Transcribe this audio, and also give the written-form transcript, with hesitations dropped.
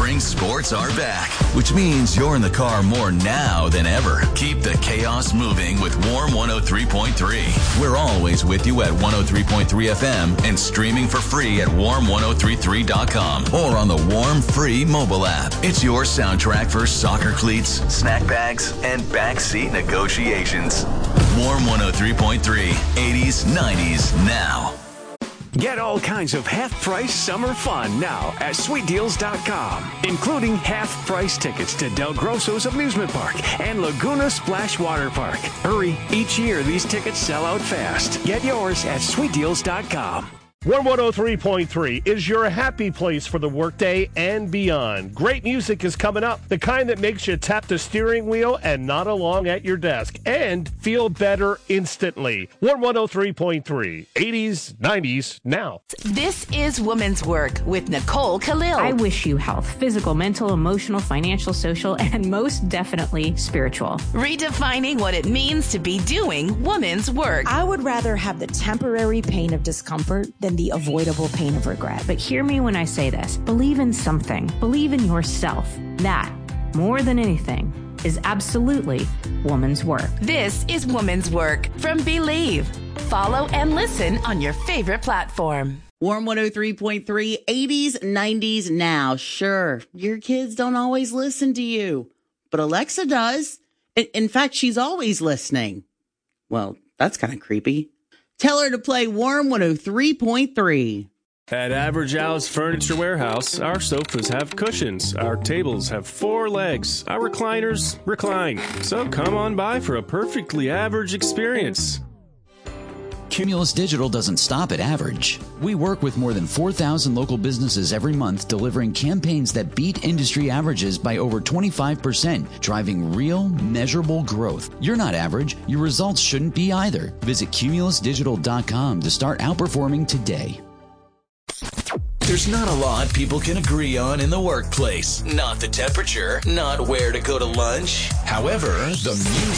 spring sports are back, which means you're in the car more now than ever. Keep the chaos moving with Warm 103.3. We're always with you at 103.3 FM and streaming for free at warm1033.com or on the Warm Free mobile app. It's your soundtrack for soccer cleats, snack bags, and backseat negotiations. Warm 103.3, 80s, 90s, now. Get all kinds of half-price summer fun now at SweetDeals.com, including half-price tickets to Del Grosso's Amusement Park and Laguna Splash Water Park. Hurry, each year these tickets sell out fast. Get yours at SweetDeals.com. 103.3 is your happy place for the workday and beyond. Great music is coming up, the kind that makes you tap the steering wheel and nod along at your desk and feel better instantly. 103.3, 80s, 90s, now. This is Women's Work with Nicole Khalil. I wish you health, physical, mental, emotional, financial, social, and most definitely spiritual. Redefining what it means to be doing women's work. I would rather have the temporary pain of discomfort than the avoidable pain of regret. But hear me when I say this. Believe in something. Believe in yourself. That, more than anything, is absolutely woman's work. This is Woman's Work from Believe. Follow and listen on your favorite platform. Warm 103.3, 80s, 90s, now. Sure, your kids don't always listen to you, but Alexa does. In fact, she's always listening. Well, that's kind of creepy. Tell her to play Warm 103.3. At Average Al's Furniture Warehouse, our sofas have cushions, our tables have 4 legs, our recliners recline. So come on by for a perfectly average experience. Cumulus Digital doesn't stop at average. We work with more than 4,000 local businesses every month, delivering campaigns that beat industry averages by over 25%, driving real, measurable growth. You're not average. Your results shouldn't be either. Visit cumulusdigital.com to start outperforming today. There's not a lot people can agree on in the workplace. Not the temperature, not where to go to lunch. However, the music